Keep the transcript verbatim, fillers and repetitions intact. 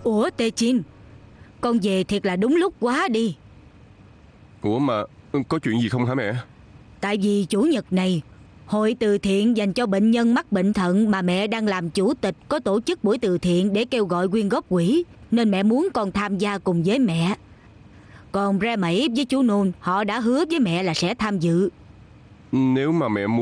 Ủa Tê Chin, con về thiệt là đúng lúc quá đi. Ủa mà có chuyện gì không hả mẹ? Tại vì chủ nhật này, hội từ thiện dành cho bệnh nhân mắc bệnh thận mà mẹ đang làm chủ tịch có tổ chức buổi từ thiện để kêu gọi quyên góp quỹ, nên mẹ muốn con tham gia cùng với mẹ. Còn Re Mẩy với chú Nôn họ đã hứa với mẹ là sẽ tham dự. Nếu mà mẹ muốn